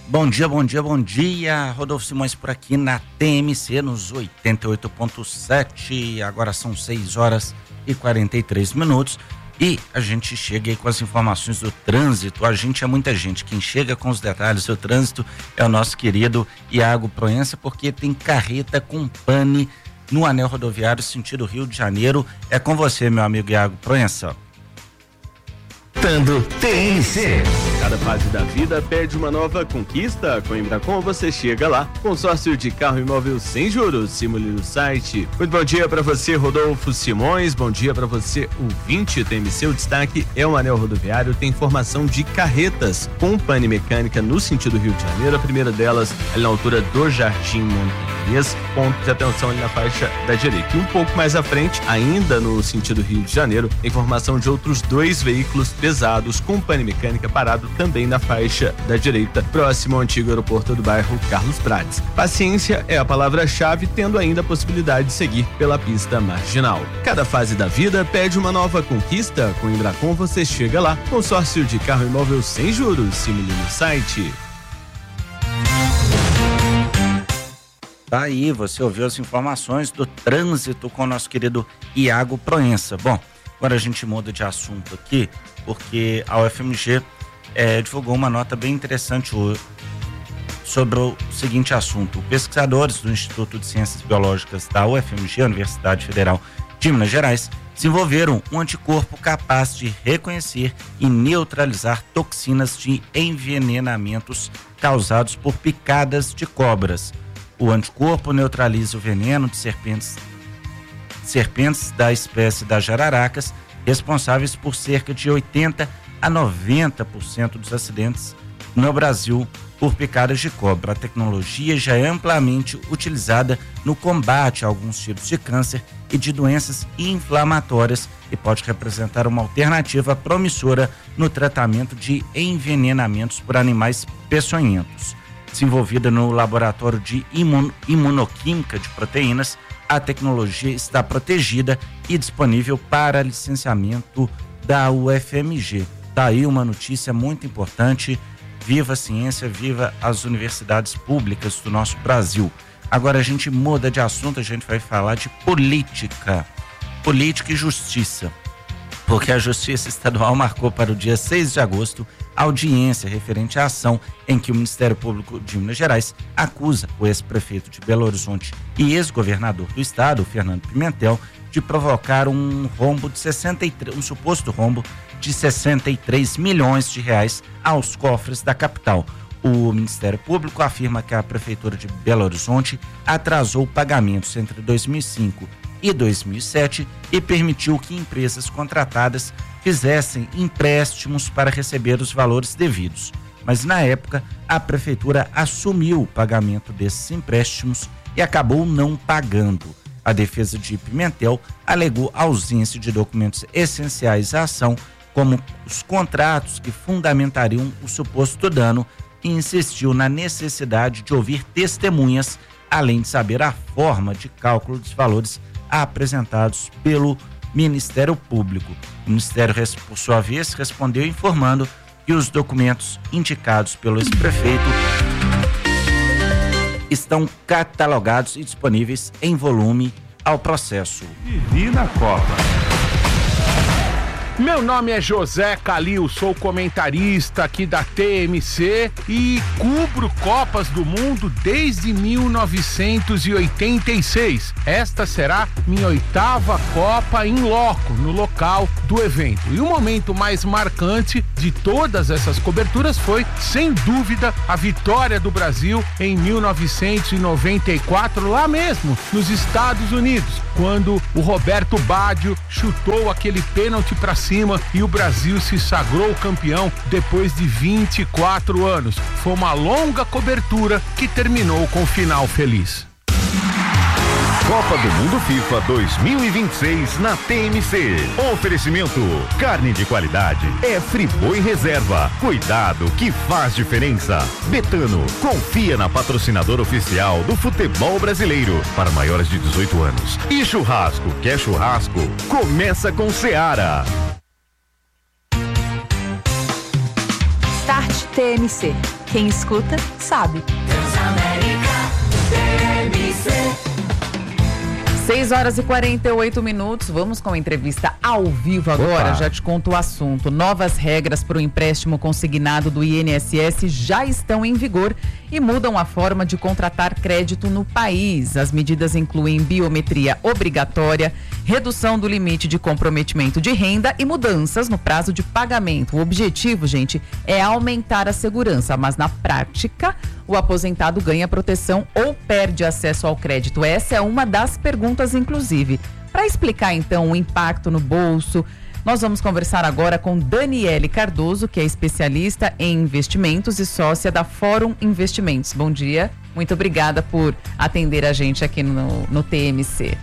Bom dia, bom dia, bom dia. Rodolfo Simões por aqui na TMC nos 88.7. Agora são 6h43 e a gente chega aí com as informações do trânsito. A gente é muita gente. Quem chega com os detalhes do trânsito é o nosso querido Iago Proença, porque tem carreta com pane no anel rodoviário sentido Rio de Janeiro. É com você, meu amigo Iago Proença. TMC. Cada fase da vida pede uma nova conquista. Com a Embracon você chega lá. Consórcio de carro imóvel sem juros. Simule no site. Muito bom dia para você, Rodolfo Simões. Bom dia para você, ouvinte TMC. O destaque é o anel rodoviário. Tem formação de carretas com pane mecânica no sentido Rio de Janeiro. A primeira delas ali na altura do Jardim Montanhês. Ponto de atenção ali na faixa da direita. E um pouco mais à frente, ainda no sentido Rio de Janeiro, tem formação de outros 2 veículos pesados com pane mecânica parado também na faixa da direita, próximo ao antigo aeroporto do bairro Carlos Prates. Paciência é a palavra-chave, tendo ainda a possibilidade de seguir pela pista marginal. Cada fase da vida pede uma nova conquista. Com o Embracon você chega lá. Consórcio de carro imóvel sem juros. Simule no site. Tá aí, você ouviu as informações do trânsito com o nosso querido Iago Proença. Bom, agora a gente muda de assunto aqui, porque a UFMG divulgou uma nota bem interessante hoje sobre o seguinte assunto. Pesquisadores do Instituto de Ciências Biológicas da UFMG, Universidade Federal de Minas Gerais, desenvolveram um anticorpo capaz de reconhecer e neutralizar toxinas de envenenamentos causados por picadas de cobras. O anticorpo neutraliza o veneno de serpentes da espécie das jararacas, responsáveis por cerca de 80% a 90% dos acidentes no Brasil por picadas de cobra. A tecnologia já é amplamente utilizada no combate a alguns tipos de câncer e de doenças inflamatórias e pode representar uma alternativa promissora no tratamento de envenenamentos por animais peçonhentos. Desenvolvida no Laboratório de Imunoquímica de Proteínas, a tecnologia está protegida e disponível para licenciamento da UFMG. Tá aí uma notícia muito importante. Viva a ciência, viva as universidades públicas do nosso Brasil. Agora a gente muda de assunto, a gente vai falar de política e justiça. Porque a Justiça Estadual marcou para o dia 6 de agosto a audiência referente à ação em que o Ministério Público de Minas Gerais acusa o ex-prefeito de Belo Horizonte e ex-governador do estado, Fernando Pimentel, de provocar um suposto rombo de 63 milhões de reais aos cofres da capital. O Ministério Público afirma que a Prefeitura de Belo Horizonte atrasou pagamentos entre 2005 e 2007 e permitiu que empresas contratadas fizessem empréstimos para receber os valores devidos. Mas na época, a Prefeitura assumiu o pagamento desses empréstimos e acabou não pagando. A defesa de Pimentel alegou ausência de documentos essenciais à ação, como os contratos que fundamentariam o suposto dano, e insistiu na necessidade de ouvir testemunhas, além de saber a forma de cálculo dos valores apresentados pelo Ministério Público. O Ministério, por sua vez, respondeu informando que os documentos indicados pelo ex-prefeito estão catalogados e disponíveis em volume ao processo. Divina Copa. Meu nome é José Calil, sou comentarista aqui da TMC e cubro Copas do Mundo desde 1986. Esta será minha 8ª Copa em loco, no local do evento. E o momento mais marcante de todas essas coberturas foi, sem dúvida, a vitória do Brasil em 1994, lá mesmo, nos Estados Unidos, quando o Roberto Baggio chutou aquele pênalti para cima e o Brasil se sagrou campeão depois de 24 anos. Foi uma longa cobertura que terminou com um final feliz. Copa do Mundo FIFA 2026 na TMC. Oferecimento: carne de qualidade é Friboi Reserva. Cuidado que faz diferença. Betano, confia na patrocinadora oficial do futebol brasileiro para maiores de 18 anos. E churrasco, quer churrasco? Começa com Seara. Start TMC. Quem escuta, sabe. 6h48, vamos com a entrevista ao vivo agora. Opa. Já te conto o assunto. Novas regras para o empréstimo consignado do INSS já estão em vigor e mudam a forma de contratar crédito no país. As medidas incluem biometria obrigatória, redução do limite de comprometimento de renda e mudanças no prazo de pagamento. O objetivo, gente, é aumentar a segurança, mas na prática o aposentado ganha proteção ou perde acesso ao crédito? Essa é uma das perguntas, inclusive. Para explicar, então, o impacto no bolso, nós vamos conversar agora com Daniele Cardoso, que é especialista em investimentos e sócia da Fórum Investimentos. Bom dia, muito obrigada por atender a gente aqui no TMC.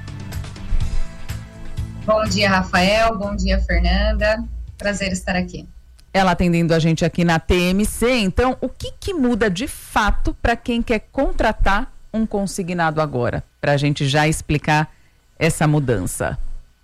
Bom dia, Rafael. Bom dia, Fernanda. Prazer estar aqui. Ela atendendo a gente aqui na TMC. Então, o que muda de fato para quem quer contratar um consignado agora? Para a gente já explicar essa mudança.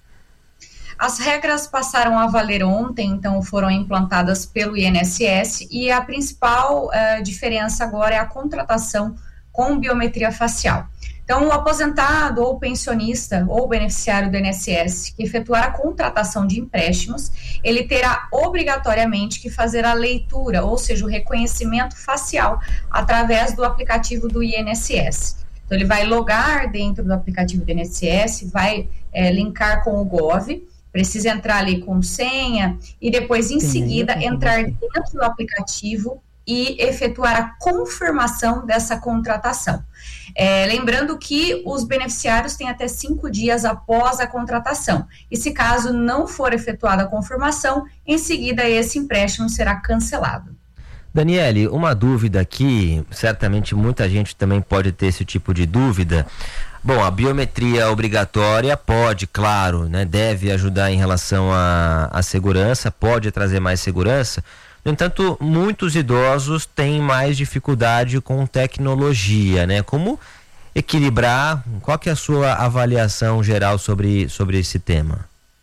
As regras passaram a valer ontem, então foram implantadas pelo INSS e a principal diferença agora é a contratação com biometria facial. Então, o aposentado ou pensionista ou beneficiário do INSS que efetuar a contratação de empréstimos, ele terá obrigatoriamente que fazer a leitura, ou seja, o reconhecimento facial através do aplicativo do INSS. Então, ele vai logar dentro do aplicativo do INSS, vai linkar com o Gov, precisa entrar ali com senha e depois, em seguida, entrar dentro do aplicativo e efetuar a confirmação dessa contratação. Lembrando que os beneficiários têm até 5 dias após a contratação. E se caso não for efetuada a confirmação, em seguida esse empréstimo será cancelado. Daniele, uma dúvida aqui, certamente muita gente também pode ter esse tipo de dúvida. Bom, a biometria obrigatória pode, claro, né, deve ajudar em relação à segurança, pode trazer mais segurança. No entanto, muitos idosos têm mais dificuldade com tecnologia, né? Como equilibrar? Qual que é a sua avaliação geral sobre esse tema?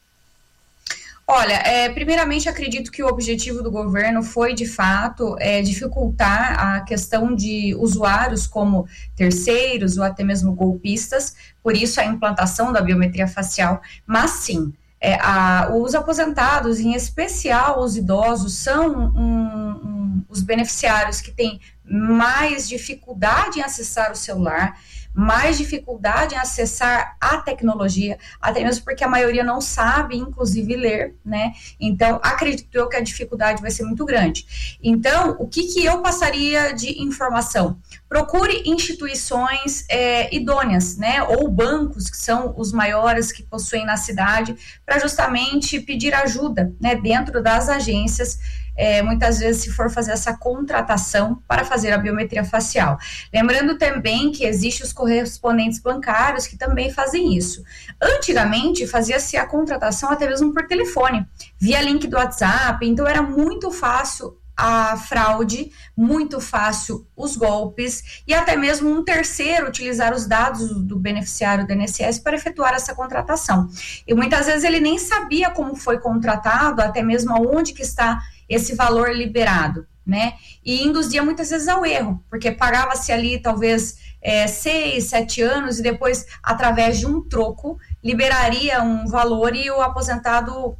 Olha, primeiramente acredito que o objetivo do governo foi, de fato, dificultar a questão de usuários como terceiros ou até mesmo golpistas, por isso a implantação da biometria facial, mas sim, os aposentados, em especial os idosos, são os beneficiários que têm mais dificuldade em acessar o celular, mais dificuldade em acessar a tecnologia, até mesmo porque a maioria não sabe, inclusive, ler, né? Então, acredito eu que a dificuldade vai ser muito grande. Então, o que eu passaria de informação? Procure instituições idôneas, né? Ou bancos, que são os maiores que possuem na cidade, para justamente pedir ajuda, né? Dentro das agências, muitas vezes, se for fazer essa contratação para fazer a biometria facial. Lembrando também que existem os correspondentes bancários que também fazem isso. Antigamente, fazia-se a contratação até mesmo por telefone, via link do WhatsApp, então era muito fácil a fraude, muito fácil os golpes e até mesmo um terceiro utilizar os dados do beneficiário do INSS para efetuar essa contratação. E muitas vezes ele nem sabia como foi contratado, até mesmo aonde que está esse valor liberado, né? E induzia muitas vezes ao erro, porque pagava-se ali talvez 6, 7 anos e depois, através de um troco, liberaria um valor e o aposentado,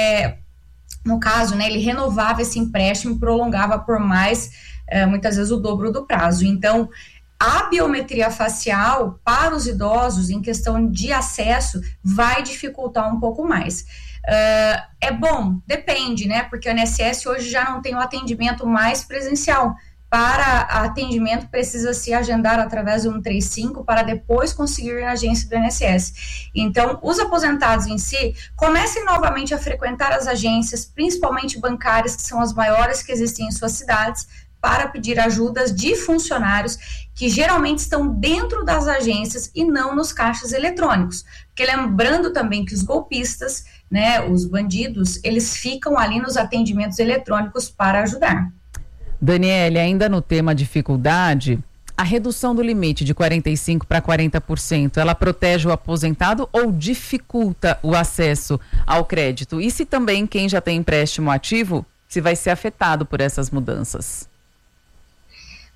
no caso, né, ele renovava esse empréstimo e prolongava por mais, muitas vezes, o dobro do prazo. Então, a biometria facial para os idosos, em questão de acesso, vai dificultar um pouco mais. É bom? Depende, né? Porque o INSS hoje já não tem o atendimento mais presencial. Para atendimento, precisa se agendar através do 135 para depois conseguir ir na agência do INSS. Então, os aposentados em si, comecem novamente a frequentar as agências, principalmente bancárias, que são as maiores que existem em suas cidades, para pedir ajudas de funcionários que geralmente estão dentro das agências e não nos caixas eletrônicos. Porque lembrando também que os golpistas, né, os bandidos, eles ficam ali nos atendimentos eletrônicos para ajudar. Daniele, ainda no tema dificuldade, a redução do limite de 45% para 40%, ela protege o aposentado ou dificulta o acesso ao crédito? E se também quem já tem empréstimo ativo, se vai ser afetado por essas mudanças?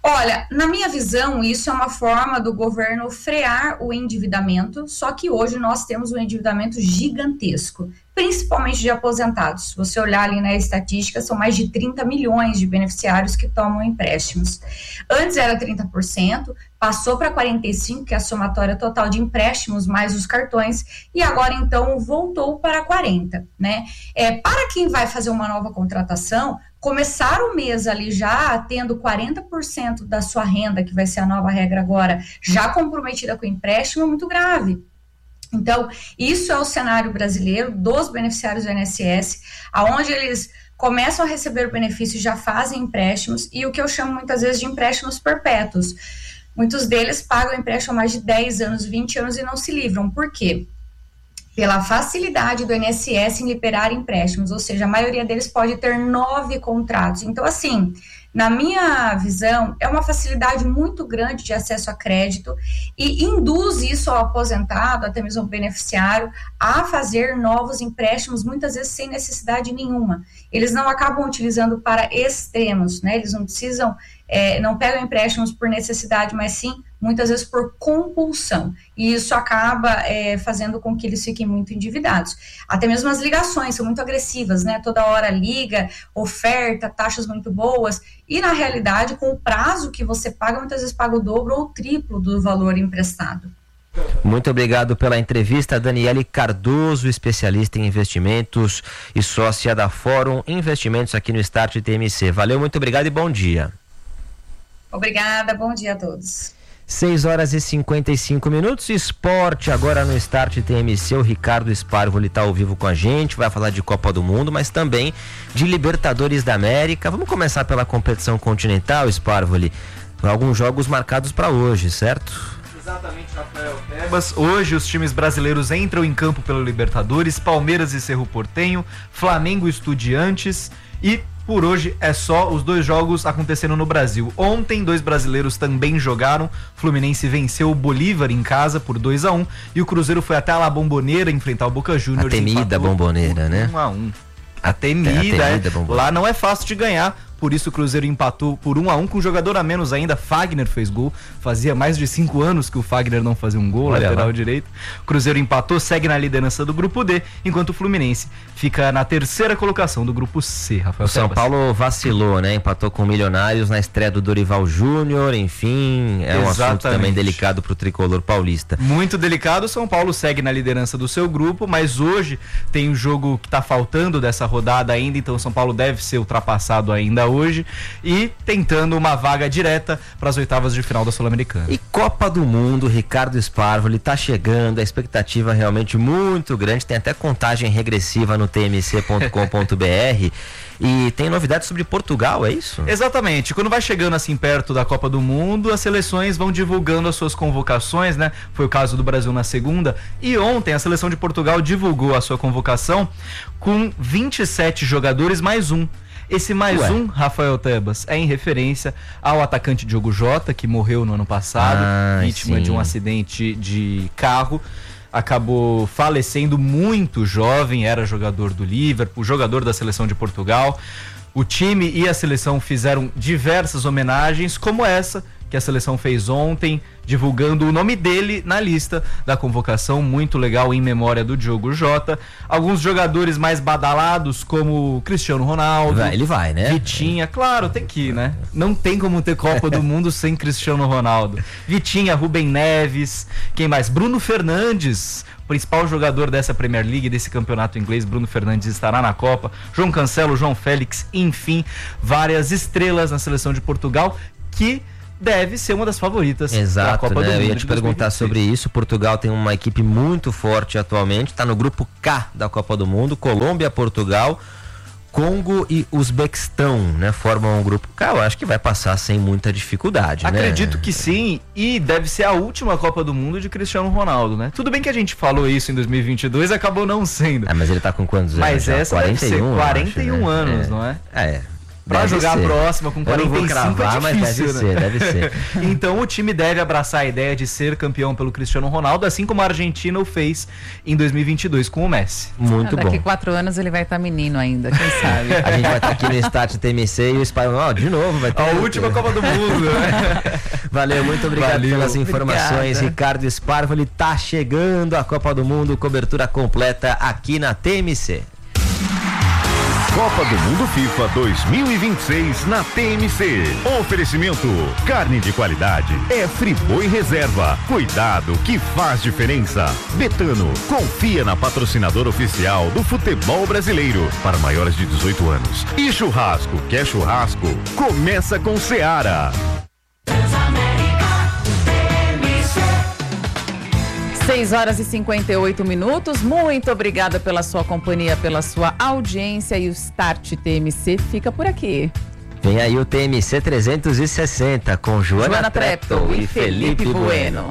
Olha, na minha visão, isso é uma forma do governo frear o endividamento, só que hoje nós temos um endividamento gigantesco, principalmente de aposentados. Se você olhar ali na estatística, são mais de 30 milhões de beneficiários que tomam empréstimos. Antes era 30%, passou para 45%, que é a somatória total de empréstimos, mais os cartões, e agora, então, voltou para 40%, né? Para quem vai fazer uma nova contratação, começar o mês ali já tendo 40% da sua renda, que vai ser a nova regra agora, já comprometida com o empréstimo, é muito grave. Então, isso é o cenário brasileiro dos beneficiários do INSS, aonde eles começam a receber o benefício e já fazem empréstimos, e o que eu chamo muitas vezes de empréstimos perpétuos. Muitos deles pagam empréstimo há mais de 10 anos, 20 anos e não se livram. Por quê? Pela facilidade do INSS em liberar empréstimos, ou seja, a maioria deles pode ter 9 contratos. Então, assim, na minha visão, é uma facilidade muito grande de acesso a crédito e induz isso ao aposentado, até mesmo ao beneficiário, a fazer novos empréstimos, muitas vezes sem necessidade nenhuma. Eles não acabam utilizando para extremos, né? Eles não precisam, não pegam empréstimos por necessidade, mas sim, muitas vezes por compulsão, e isso acaba fazendo com que eles fiquem muito endividados. Até mesmo as ligações são muito agressivas, né? Toda hora liga, oferta, taxas muito boas, e na realidade, com o prazo que você paga, muitas vezes paga o dobro ou o triplo do valor emprestado. Muito obrigado pela entrevista, Daniele Cardoso, especialista em investimentos e sócia da Fórum Investimentos aqui no Start TMC. Valeu, muito obrigado e bom dia. Obrigada, bom dia a todos. 6h55, esporte agora no Start TMC, o Ricardo Sparvoli está ao vivo com a gente, vai falar de Copa do Mundo, mas também de Libertadores da América. Vamos começar pela competição continental, Sparvoli, alguns jogos marcados para hoje, certo? Exatamente, Rafael Tebas. Hoje os times brasileiros entram em campo pelo Libertadores, Palmeiras e Cerro Porteño, Flamengo e Estudiantes, e por hoje é só os 2 jogos acontecendo no Brasil. Ontem, 2 brasileiros também jogaram. Fluminense venceu o Bolívar em casa por 2-1 e o Cruzeiro foi até a La Bombonera enfrentar o Boca Juniors. A temida Bombonera, né? 1-1. A temida, lá não é fácil de ganhar. Por isso o Cruzeiro empatou por 1-1 com um jogador a menos ainda. Fagner fez gol. Fazia mais de 5 anos que o Fagner não fazia um gol, lateral direito. O Cruzeiro empatou, segue na liderança do grupo D, enquanto o Fluminense fica na 3ª colocação do grupo C, Rafael. O São Paulo vacilou, né? Empatou com o Milionários na estreia do Dorival Júnior, enfim, é um assunto também delicado pro tricolor paulista. Muito delicado. O São Paulo segue na liderança do seu grupo, mas hoje tem um jogo que tá faltando dessa rodada ainda, então o São Paulo deve ser ultrapassado ainda hoje e tentando uma vaga direta para as oitavas de final da Sul-Americana. E Copa do Mundo, Ricardo Sparvoli tá chegando, a expectativa realmente muito grande, tem até contagem regressiva no tmc.com.br e tem novidades sobre Portugal, é isso? Exatamente, quando vai chegando assim perto da Copa do Mundo, as seleções vão divulgando as suas convocações, né? Foi o caso do Brasil na segunda, e ontem a seleção de Portugal divulgou a sua convocação com 27 jogadores mais um. Esse mais um, Rafael Tebas, é em referência ao atacante Diogo Jota, que morreu no ano passado, vítima de um acidente de carro. Acabou falecendo muito jovem, era jogador do Liverpool, jogador da seleção de Portugal. O time e a seleção fizeram diversas homenagens, como essa que a seleção fez ontem, divulgando o nome dele na lista da convocação, muito legal, em memória do Diogo Jota. Alguns jogadores mais badalados, como Cristiano Ronaldo. Ele vai, né? Vitinha, claro, tem que ir, né? Não tem como ter Copa do Mundo sem Cristiano Ronaldo. Vitinha, Rubem Neves, quem mais? Bruno Fernandes, principal jogador dessa Premier League, desse campeonato inglês. Bruno Fernandes estará na Copa. João Cancelo, João Félix, enfim, várias estrelas na seleção de Portugal, que deve ser uma das favoritas da Copa do Mundo. Eu ia te perguntar sobre isso. Portugal tem uma equipe muito forte atualmente, está no grupo K da Copa do Mundo. Colômbia, Portugal, Congo e Uzbequistão, né? Formam um grupo K. Eu acho que vai passar sem muita dificuldade, Acredito que sim, e deve ser a última Copa do Mundo de Cristiano Ronaldo, né? Tudo bem que a gente falou isso em 2022, acabou não sendo. Mas ele tá com quantos anos? Mas essa 41, deve ser 41 anos, não é? Pra Deve jogar ser. a próxima com 45 cravar, mas deve ser. Então o time deve abraçar a ideia de ser campeão pelo Cristiano Ronaldo, assim como a Argentina o fez em 2022 com o Messi. Muito bom. Daqui 4 anos ele vai estar menino ainda, quem sabe? A gente vai estar aqui no Start TMC e o Espanhol, de novo, vai ter... A última Copa do Mundo, né? Valeu, muito obrigado pelas informações. Obrigada. Ricardo Sparvoli, tá chegando a Copa do Mundo, cobertura completa aqui na TMC. Copa do Mundo FIFA 2026 na TMC. Oferecimento: carne de qualidade é Friboi Reserva. Cuidado que faz diferença. Betano, confia na patrocinadora oficial do futebol brasileiro para maiores de 18 anos. E churrasco, quer churrasco? Começa com Seara. 6 horas e 58 minutos. Muito obrigada pela sua companhia, pela sua audiência, e o Start TMC fica por aqui. Vem aí o TMC 360 com Joana Treptow e Felipe Bueno.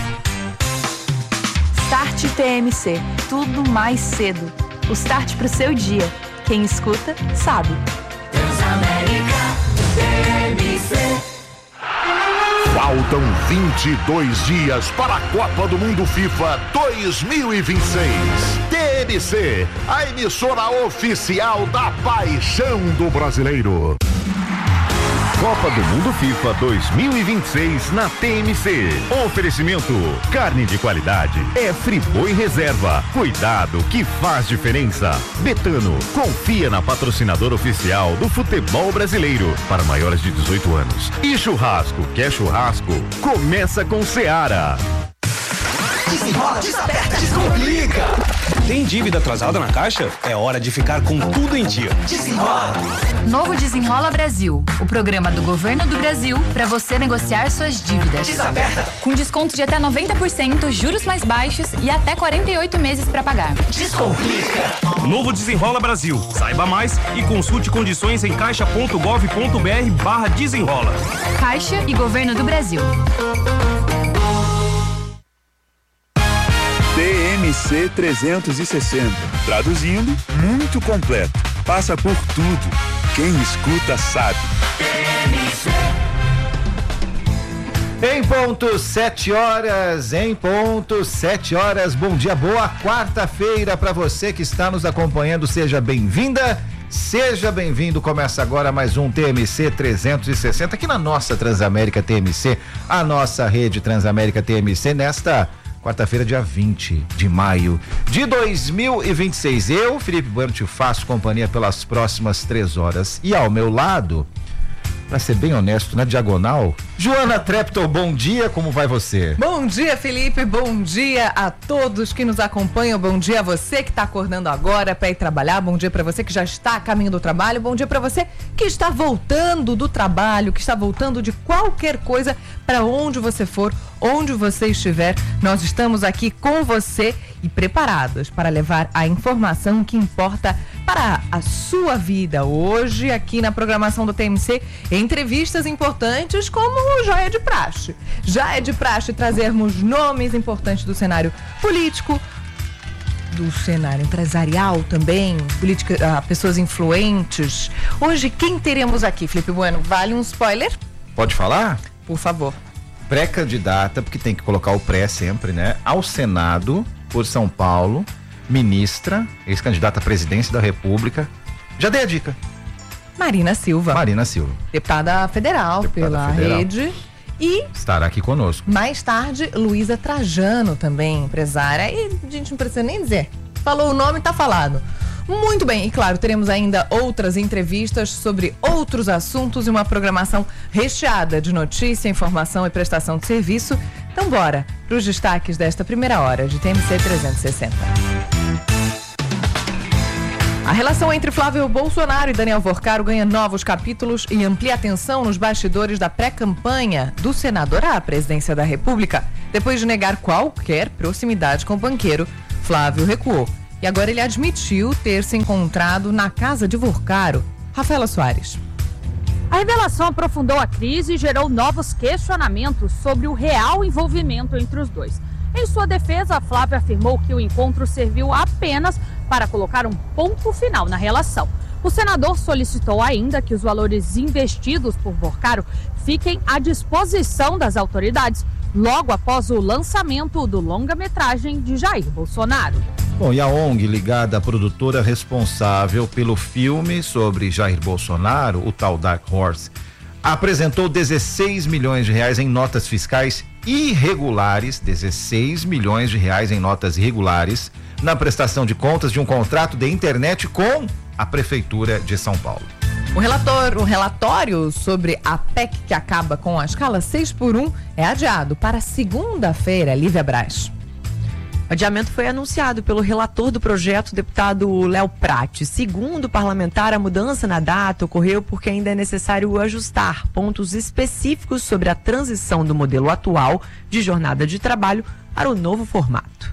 Start TMC, tudo mais cedo. O start pro seu dia. Quem escuta, sabe. Transamérica TMC. Faltam 22 dias para a Copa do Mundo FIFA 2026. TMC, a emissora oficial da paixão do brasileiro. Copa do Mundo FIFA 2026 na TMC. Oferecimento: carne de qualidade é Friboi Reserva. Cuidado que faz diferença. Betano, confia na patrocinadora oficial do futebol brasileiro para maiores de 18 anos. E churrasco, quer churrasco? Começa com Seara. Desenrola, desaperta, descomplica. Tem dívida atrasada na Caixa? É hora de ficar com tudo em dia. Desenrola. Novo Desenrola Brasil, o programa do Governo do Brasil para você negociar suas dívidas. Desaperta. Com desconto de até 90%, juros mais baixos e até 48 meses para pagar. Descomplica. Novo Desenrola Brasil. Saiba mais e consulte condições em caixa.gov.br/desenrola. Caixa e Governo do Brasil. TMC 360. Traduzindo, muito completo. Passa por tudo. Quem escuta sabe. Em ponto, 7 horas. Bom dia, boa quarta-feira para você que está nos acompanhando. Seja bem-vinda, seja bem-vindo. Começa agora mais um TMC 360 aqui na nossa Transamérica TMC, a nossa rede Transamérica TMC, nesta quarta-feira, dia 20 de maio de 2026. Eu, Felipe Bueno, te faço companhia pelas próximas 3 horas. E ao meu lado, pra ser bem honesto, na diagonal, Joana Treptow, bom dia, como vai você? Bom dia, Felipe, bom dia a todos que nos acompanham, bom dia a você que está acordando agora para ir trabalhar, bom dia para você que já está a caminho do trabalho, bom dia para você que está voltando do trabalho, que está voltando de qualquer coisa, para onde você for, onde você estiver, nós estamos aqui com você e preparados para levar a informação que importa para a sua vida. Hoje, aqui na programação do TMC, entrevistas importantes como já é de praxe. Já é de praxe trazermos nomes importantes do cenário político, do cenário empresarial também, política, pessoas influentes. Hoje, quem teremos aqui, Felipe Bueno? Vale um spoiler? Pode falar? Por favor. Pré-candidata, porque tem que colocar o pré sempre, né? Ao Senado, por São Paulo, ministra, ex-candidata à presidência da República. Já dei a dica. Marina Silva. Marina Silva. Deputada federal pela rede. E estará aqui conosco. Mais tarde, Luísa Trajano também, empresária. E a gente não precisa nem dizer. Falou o nome, tá falado. Muito bem, e claro, teremos ainda outras entrevistas sobre outros assuntos e uma programação recheada de notícia, informação e prestação de serviço. Então bora para os destaques desta primeira hora de TMC 360. A relação entre Flávio Bolsonaro e Daniel Worcaro ganha novos capítulos e amplia atenção nos bastidores da pré-campanha do senador à presidência da República. Depois de negar qualquer proximidade com o banqueiro, Flávio recuou. E agora ele admitiu ter se encontrado na casa de Worcaro. Rafaela Soares. A revelação aprofundou a crise e gerou novos questionamentos sobre o real envolvimento entre os dois. Em sua defesa, Flávio afirmou que o encontro serviu apenas para colocar um ponto final na relação. O senador solicitou ainda que os valores investidos por Vorcaro fiquem à disposição das autoridades logo após o lançamento do longa-metragem de Jair Bolsonaro. Bom, e a ONG ligada à produtora responsável pelo filme sobre Jair Bolsonaro, o tal Dark Horse, apresentou 16 milhões de reais em notas fiscais irregulares, 16 milhões de reais em notas irregulares, na prestação de contas de um contrato de internet com a Prefeitura de São Paulo. O relatório sobre a PEC que acaba com a escala 6x1 é adiado para segunda-feira. Lívia Braz. O adiamento foi anunciado pelo relator do projeto, o deputado Léo Prati. Segundo o parlamentar, a mudança na data ocorreu porque ainda é necessário ajustar pontos específicos sobre a transição do modelo atual de jornada de trabalho para o novo formato.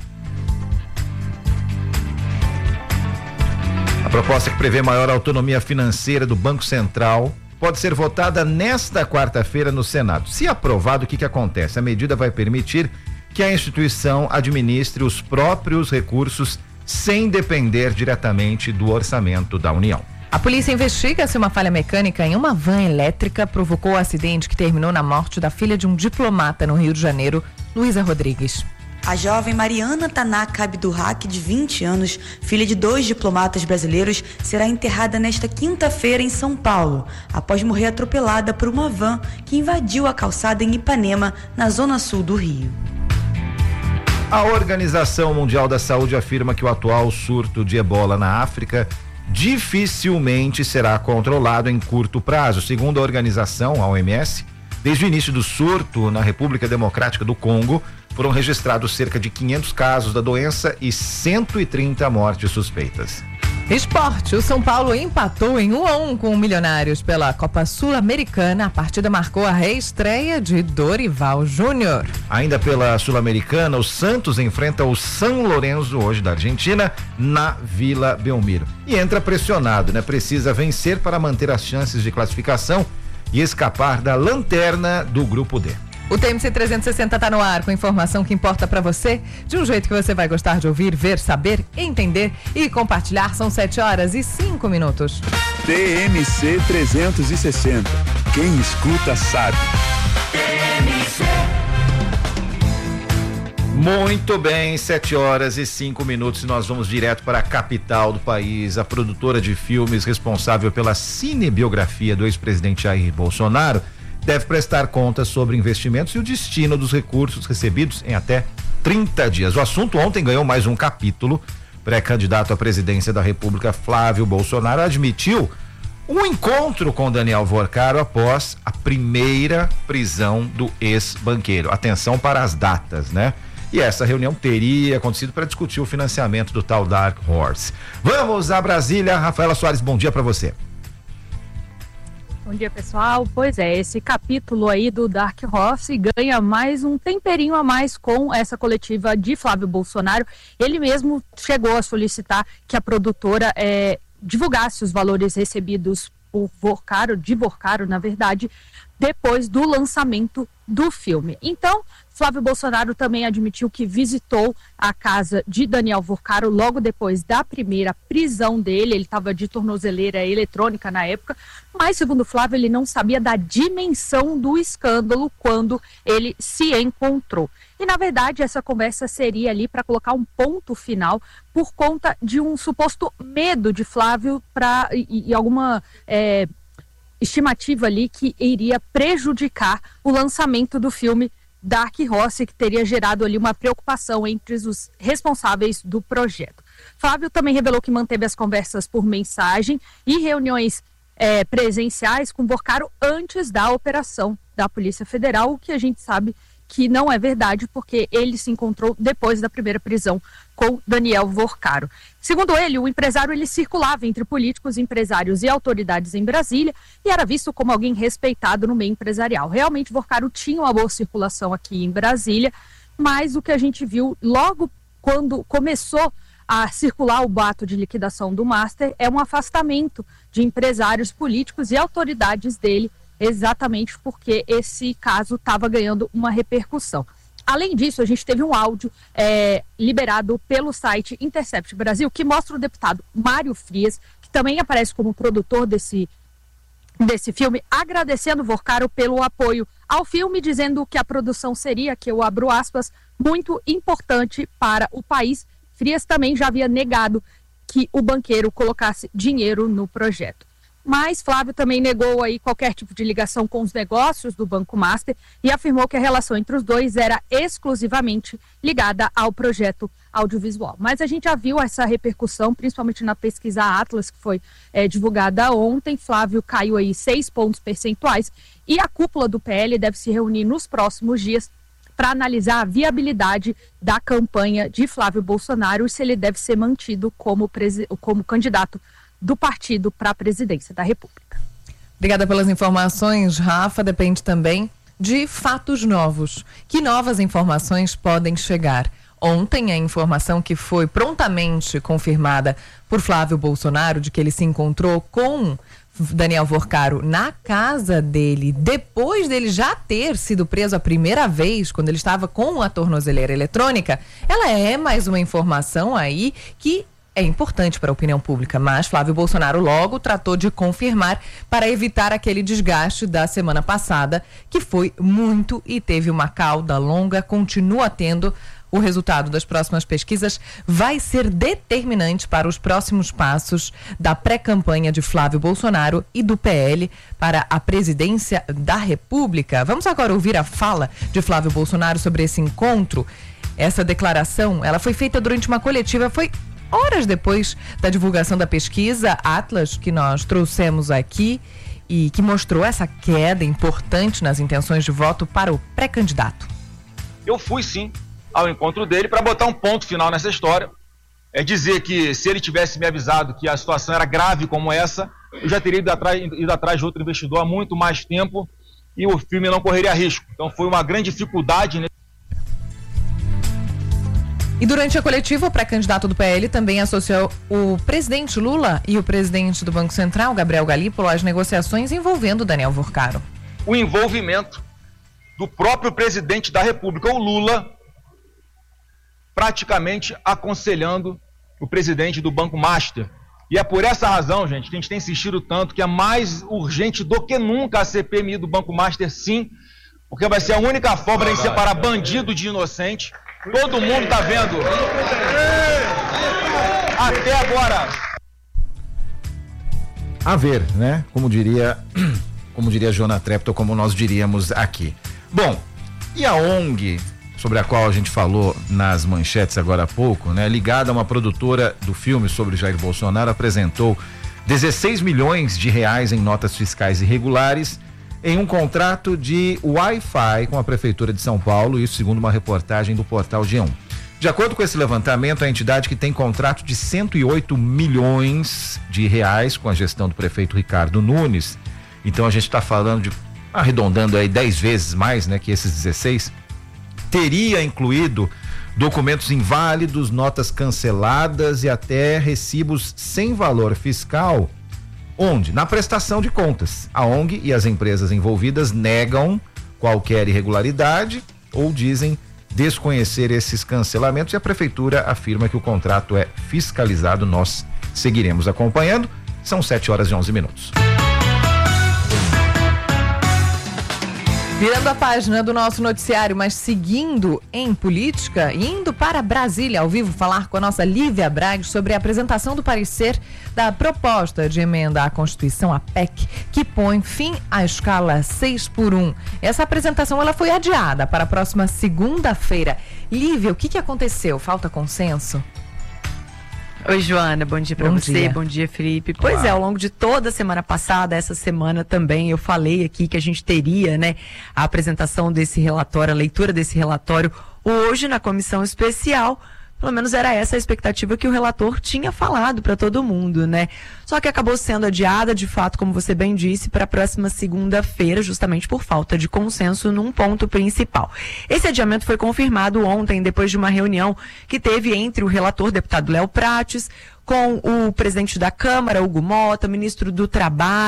A proposta que prevê maior autonomia financeira do Banco Central pode ser votada nesta quarta-feira no Senado. Se aprovado, o que acontece? A medida vai permitir que a instituição administre os próprios recursos sem depender diretamente do orçamento da União. A polícia investiga se uma falha mecânica em uma van elétrica provocou o acidente que terminou na morte da filha de um diplomata no Rio de Janeiro, Luísa Rodrigues. A jovem Mariana Tanaka Abdurrak, de 20 anos, filha de 2 diplomatas brasileiros, será enterrada nesta quinta-feira em São Paulo, após morrer atropelada por uma van que invadiu a calçada em Ipanema, na zona sul do Rio. A Organização Mundial da Saúde afirma que o atual surto de ebola na África dificilmente será controlado em curto prazo. Segundo a organização, a OMS, desde o início do surto na República Democrática do Congo, foram registrados cerca de 500 casos da doença e 130 mortes suspeitas. Esporte, o São Paulo empatou em 1-1 com o Milionários pela Copa Sul-Americana. A partida marcou a reestreia de Dorival Júnior. Ainda pela Sul-Americana, o Santos enfrenta o São Lourenço, hoje da Argentina, na Vila Belmiro. E entra pressionado, né? Precisa vencer para manter as chances de classificação e escapar da lanterna do Grupo D. O TMC 360 tá no ar com informação que importa para você, de um jeito que você vai gostar de ouvir, ver, saber, entender e compartilhar. São 7h05. TMC 360. Quem escuta sabe. Muito bem, 7h05 e nós vamos direto para a capital do país. A produtora de filmes responsável pela cinebiografia do ex-presidente Jair Bolsonaro deve prestar contas sobre investimentos e o destino dos recursos recebidos em até 30 dias. O assunto ontem ganhou mais um capítulo. Pré-candidato à presidência da República, Flávio Bolsonaro, admitiu um encontro com Daniel Vorcaro após a primeira prisão do ex-banqueiro. Atenção para as datas, né? E essa reunião teria acontecido para discutir o financiamento do tal Dark Horse. Vamos a Brasília. Rafaela Soares, bom dia para você. Bom dia, pessoal. Pois é, esse capítulo aí do Dark Horse ganha mais um temperinho a mais com essa coletiva de Flávio Bolsonaro. Ele mesmo chegou a solicitar que a produtora divulgasse os valores recebidos por Vorcaro, na verdade, depois do lançamento do filme. Então, Flávio Bolsonaro também admitiu que visitou a casa de Daniel Vorcaro logo depois da primeira prisão dele. Ele estava de tornozeleira eletrônica na época, mas segundo Flávio, ele não sabia da dimensão do escândalo quando ele se encontrou. E na verdade essa conversa seria ali para colocar um ponto final por conta de um suposto medo de Flávio e alguma estimativa ali que iria prejudicar o lançamento do filme Dark Horse, que teria gerado ali uma preocupação entre os responsáveis do projeto. Flávio também revelou que manteve as conversas por mensagem e reuniões presenciais com Vorcaro antes da operação da Polícia Federal, o que a gente sabe que não é verdade, porque ele se encontrou depois da primeira prisão com Daniel Vorcaro. Segundo ele, o empresário ele circulava entre políticos, empresários e autoridades em Brasília e era visto como alguém respeitado no meio empresarial. Realmente, Vorcaro tinha uma boa circulação aqui em Brasília, mas o que a gente viu logo quando começou a circular o boato de liquidação do Master é um afastamento de empresários políticos e autoridades dele, exatamente porque esse caso estava ganhando uma repercussão. Além disso, a gente teve um áudio liberado pelo site Intercept Brasil que mostra o deputado Mário Frias, que também aparece como produtor desse filme, agradecendo Vorcaro pelo apoio ao filme, dizendo que a produção seria, que eu abro aspas, muito importante para o país. Frias também já havia negado que o banqueiro colocasse dinheiro no projeto. Mas Flávio também negou aí qualquer tipo de ligação com os negócios do Banco Master e afirmou que a relação entre os dois era exclusivamente ligada ao projeto audiovisual. Mas a gente já viu essa repercussão, principalmente na pesquisa Atlas, que foi divulgada ontem. Flávio caiu aí 6 pontos percentuais e a cúpula do PL deve se reunir nos próximos dias para analisar a viabilidade da campanha de Flávio Bolsonaro e se ele deve ser mantido como candidato do partido para a presidência da República. Obrigada pelas informações, Rafa. Depende também de fatos novos. Que novas informações podem chegar? Ontem, a informação que foi prontamente confirmada por Flávio Bolsonaro de que ele se encontrou com Daniel Vorcaro na casa dele, depois dele já ter sido preso a primeira vez, quando ele estava com a tornozeleira eletrônica, ela é mais uma informação aí que é importante para a opinião pública, mas Flávio Bolsonaro logo tratou de confirmar para evitar aquele desgaste da semana passada, que foi muito e teve uma cauda longa, continua tendo. O resultado das próximas pesquisas vai ser determinante para os próximos passos da pré-campanha de Flávio Bolsonaro e do PL para a presidência da República. Vamos agora ouvir a fala de Flávio Bolsonaro sobre esse encontro. Essa declaração, ela foi feita durante uma coletiva, foi horas depois da divulgação da pesquisa Atlas, que nós trouxemos aqui e que mostrou essa queda importante nas intenções de voto para o pré-candidato. Eu fui sim ao encontro dele para botar um ponto final nessa história. É dizer que se ele tivesse me avisado que a situação era grave como essa, eu já teria ido atrás de outro investidor há muito mais tempo e o filme não correria risco. Então foi uma grande dificuldade, né? E durante a coletiva, o pré-candidato do PL também associou o presidente Lula e o presidente do Banco Central, Gabriel Galípolo, às negociações envolvendo Daniel Vorcaro. O envolvimento do próprio presidente da República, o Lula, praticamente aconselhando o presidente do Banco Master. E é por essa razão, gente, que a gente tem insistido tanto que é mais urgente do que nunca a CPMI do Banco Master, sim, porque vai ser a única forma de separar bandido de inocente. Todo mundo está vendo. Até agora. A ver, né? Como diria Jona Trepto, como nós diríamos aqui. Bom, e a ONG, sobre a qual a gente falou nas manchetes agora há pouco, né? Ligada a uma produtora do filme sobre Jair Bolsonaro, apresentou 16 milhões de reais em notas fiscais irregulares em um contrato de Wi-Fi com a Prefeitura de São Paulo, isso segundo uma reportagem do portal G1. De acordo com esse levantamento, a entidade que tem contrato de 108 milhões de reais com a gestão do prefeito Ricardo Nunes, então a gente está falando de, arredondando aí 10 vezes mais, né, que esses 16, teria incluído documentos inválidos, notas canceladas e até recibos sem valor fiscal. Onde? Na prestação de contas. A ONG e as empresas envolvidas negam qualquer irregularidade ou dizem desconhecer esses cancelamentos e a prefeitura afirma que o contrato é fiscalizado. Nós seguiremos acompanhando. São 7h11. Virando a página do nosso noticiário, mas seguindo em política, indo para Brasília ao vivo falar com a nossa Lívia Braga sobre a apresentação do parecer da proposta de emenda à Constituição, a PEC, que põe fim à escala 6x1. Essa apresentação ela foi adiada para a próxima segunda-feira. Lívia, o que aconteceu? Falta consenso? Oi, Joana, bom dia para você, bom dia, Felipe. Pois é, ao longo de toda a semana passada, essa semana também, eu falei aqui que a gente teria, né, a apresentação desse relatório, a leitura desse relatório hoje na comissão especial. Pelo menos era essa a expectativa que o relator tinha falado para todo mundo, né? Só que acabou sendo adiada, de fato, como você bem disse, para a próxima segunda-feira, justamente por falta de consenso num ponto principal. Esse adiamento foi confirmado ontem, depois de uma reunião que teve entre o relator, deputado Léo Prates, com o presidente da Câmara, Hugo Mota, ministro do Trabalho,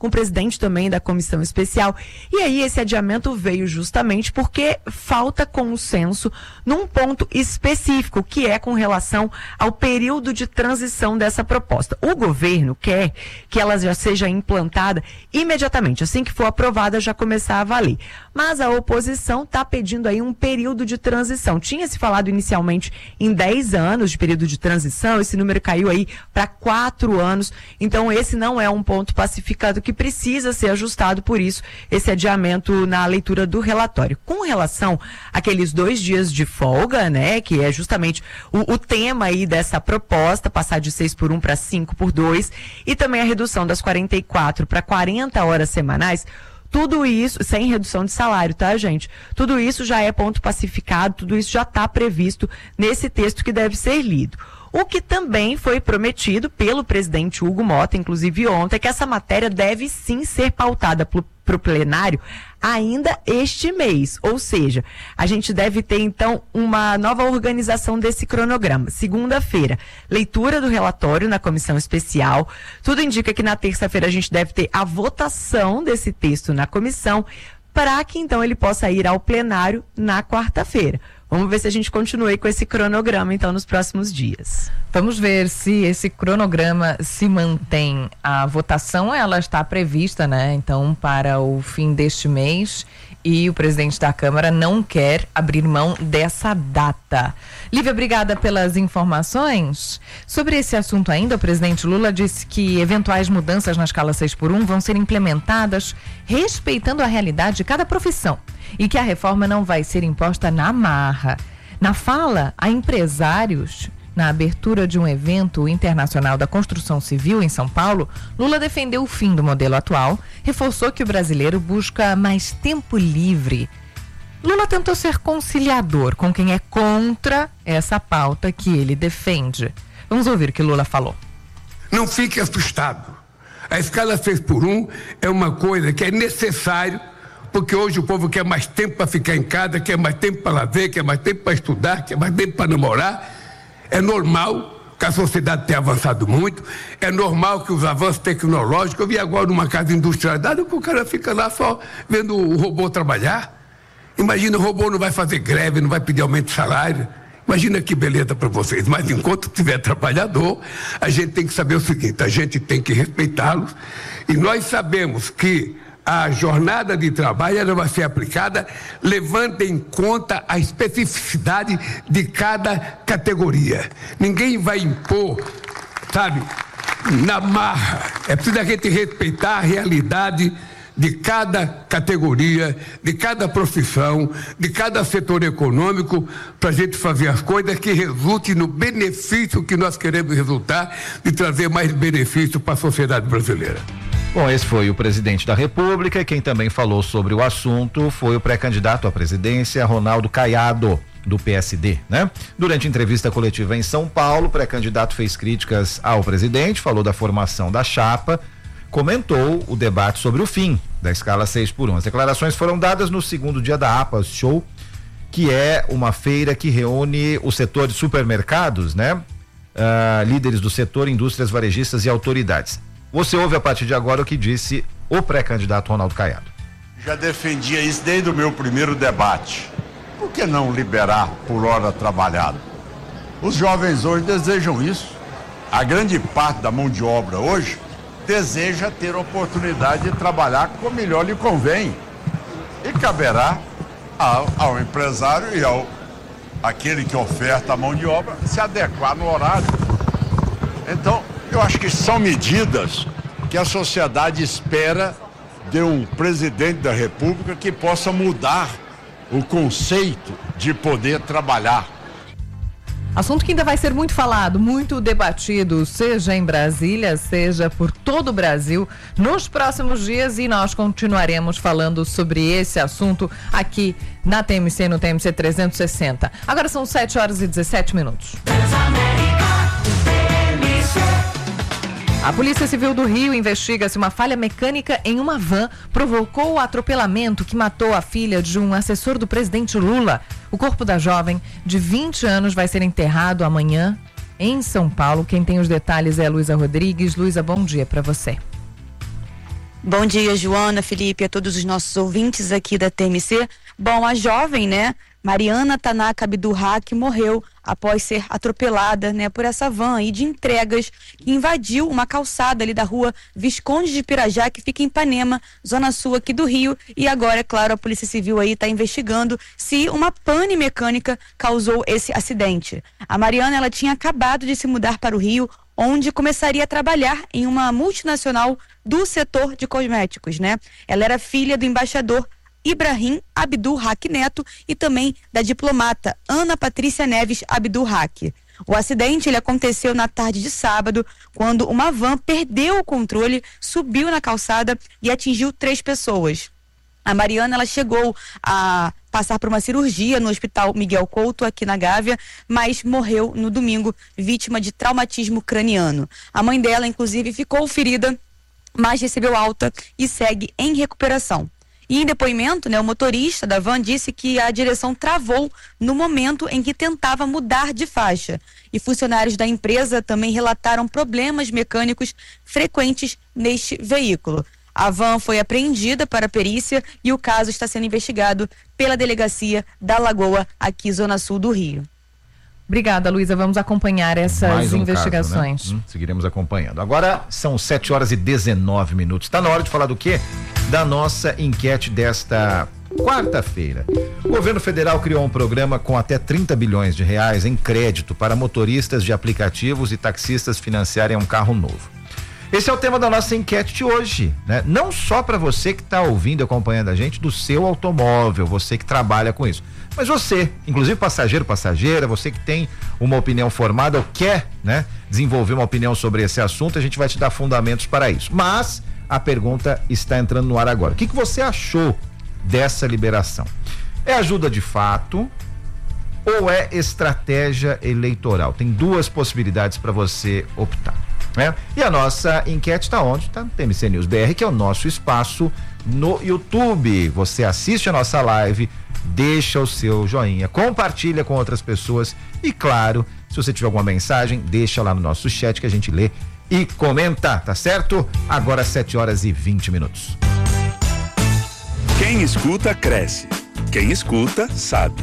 com o presidente também da comissão especial. E aí esse adiamento veio justamente porque falta consenso num ponto específico, que é com relação ao período de transição dessa proposta. O governo quer que ela já seja implantada imediatamente, assim que for aprovada, já começar a valer. Mas a oposição está pedindo aí um período de transição. Tinha se falado inicialmente em 10 anos de período de transição, esse número caiu aí para 4 anos, então esse não é um ponto pacificado que precisa ser ajustado, por isso esse adiamento na leitura do relatório. Com relação àqueles 2 dias de folga, né, que é justamente o tema aí dessa proposta, passar de 6 por 1 para 5 por 2, e também a redução das 44 para 40 horas semanais, tudo isso, sem redução de salário, tá, gente? Tudo isso já é ponto pacificado, tudo isso já está previsto nesse texto que deve ser lido. O que também foi prometido pelo presidente Hugo Mota, inclusive ontem, é que essa matéria deve sim ser pautada para o plenário ainda este mês. Ou seja, a gente deve ter então uma nova organização desse cronograma. Segunda-feira, leitura do relatório na comissão especial. Tudo indica que na terça-feira a gente deve ter a votação desse texto na comissão, para que então ele possa ir ao plenário na quarta-feira. Vamos ver se a gente continua aí com esse cronograma, então, nos próximos dias. Vamos ver se esse cronograma se mantém. A votação, ela está prevista, né? Então, para o fim deste mês, e o presidente da Câmara não quer abrir mão dessa data. Lívia, obrigada pelas informações. Sobre esse assunto ainda, o presidente Lula disse que eventuais mudanças na escala 6x1 vão ser implementadas respeitando a realidade de cada profissão e que a reforma não vai ser imposta na marra. Na fala a empresários, na abertura de um evento internacional da construção civil em São Paulo, Lula defendeu o fim do modelo atual, reforçou que o brasileiro busca mais tempo livre. Lula tentou ser conciliador com quem é contra essa pauta que ele defende. Vamos ouvir o que Lula falou. Não fique assustado. A escala 6x1 é uma coisa que é necessário, porque hoje o povo quer mais tempo para ficar em casa, quer mais tempo para lazer, quer mais tempo para estudar, quer mais tempo para namorar. É normal que a sociedade tenha avançado muito, é normal que os avanços tecnológicos, eu vi agora numa casa industrializada que o cara fica lá só vendo o robô trabalhar. Imagina, o robô não vai fazer greve, não vai pedir aumento de salário. Imagina que beleza para vocês. Mas enquanto tiver trabalhador, a gente tem que saber o seguinte, a gente tem que respeitá-los, e nós sabemos que a jornada de trabalho ela vai ser aplicada levando em conta a especificidade de cada categoria. Ninguém vai impor, sabe, na marra. É preciso a gente respeitar a realidade de cada categoria, de cada profissão, de cada setor econômico, para a gente fazer as coisas que resultem no benefício que nós queremos resultar, de trazer mais benefício para a sociedade brasileira. Bom, esse foi o presidente da República. Quem também falou sobre o assunto foi o pré-candidato à presidência, Ronaldo Caiado, do PSD, né? Durante entrevista coletiva em São Paulo, o pré-candidato fez críticas ao presidente, falou da formação da chapa, comentou o debate sobre o fim da escala 6x1. As declarações foram dadas no segundo dia da APAS Show, que é uma feira que reúne o setor de supermercados, né? Líderes do setor, indústrias varejistas e autoridades. Você ouve a partir de agora o que disse o pré-candidato Ronaldo Caiado. Já defendia isso desde o meu primeiro debate. Por que não liberar por hora trabalhada? Os jovens hoje desejam isso. A grande parte da mão de obra hoje deseja ter oportunidade de trabalhar como melhor lhe convém. E caberá ao empresário e aquele que oferta a mão de obra se adequar no horário. Então, eu acho que são medidas que a sociedade espera de um presidente da República que possa mudar o conceito de poder trabalhar. Assunto que ainda vai ser muito falado, muito debatido, seja em Brasília, seja por todo o Brasil, nos próximos dias, e nós continuaremos falando sobre esse assunto aqui na TMC, no TMC 360. Agora são 7h17. A Polícia Civil do Rio investiga se uma falha mecânica em uma van provocou o atropelamento que matou a filha de um assessor do presidente Lula. O corpo da jovem, de 20 anos, vai ser enterrado amanhã em São Paulo. Quem tem os detalhes é a Luísa Rodrigues. Luísa, bom dia para você. Bom dia, Joana, Felipe, a todos os nossos ouvintes aqui da TMC. Bom, a jovem, né, Mariana Tanaka Abdulhak morreu após ser atropelada, né, por essa van aí de entregas que invadiu uma calçada ali da rua Visconde de Pirajá, que fica em Ipanema, zona sul aqui do Rio, e agora, é claro, a Polícia Civil aí está investigando se uma pane mecânica causou esse acidente. A Mariana, ela tinha acabado de se mudar para o Rio, onde começaria a trabalhar em uma multinacional do setor de cosméticos, né? Ela era filha do embaixador Ibrahim Abdulhak Neto e também da diplomata Ana Patrícia Neves Abdulhak. O acidente ele aconteceu na tarde de sábado, quando uma van perdeu o controle, subiu na calçada e atingiu 3 pessoas. A Mariana, ela chegou a passar por uma cirurgia no Hospital Miguel Couto, aqui na Gávea, mas morreu no domingo, vítima de traumatismo craniano. A mãe dela, inclusive, ficou ferida, mas recebeu alta e segue em recuperação. E em depoimento, né, o motorista da van disse que a direção travou no momento em que tentava mudar de faixa. E funcionários da empresa também relataram problemas mecânicos frequentes neste veículo. A van foi apreendida para a perícia e o caso está sendo investigado pela Delegacia da Lagoa, aqui zona sul do Rio. Obrigada, Luísa. Vamos acompanhar essas investigações. Caso, né? Seguiremos acompanhando. Agora são 7h19. Está na hora de falar do quê? Da nossa enquete desta quarta-feira. O governo federal criou um programa com até 30 bilhões de reais em crédito para motoristas de aplicativos e taxistas financiarem um carro novo. Esse é o tema da nossa enquete de hoje, né? Não só para você que está ouvindo e acompanhando a gente do seu automóvel, você que trabalha com isso, mas você, inclusive passageiro, passageira, você que tem uma opinião formada ou quer, né, desenvolver uma opinião sobre esse assunto, a gente vai te dar fundamentos para isso. Mas a pergunta está entrando no ar agora. O que você achou dessa liberação? É ajuda de fato ou é estratégia eleitoral? Tem 2 possibilidades para você optar. Né? E a nossa enquete está onde? Está no TMC News BR, que é o nosso espaço no YouTube. Você assiste a nossa live, deixa o seu joinha, compartilha com outras pessoas e, claro, se você tiver alguma mensagem, deixa lá no nosso chat que a gente lê e comenta, tá certo? Agora 7h20. Quem escuta, cresce. Quem escuta, sabe.